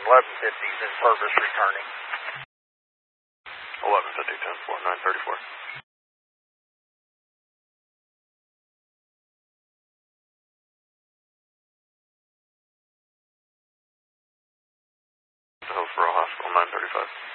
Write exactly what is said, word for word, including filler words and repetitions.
eleven fifty is in service returning. eleven fifty, ten four, nine thirty-four. Hillsborough Hospital, nine thirty-five.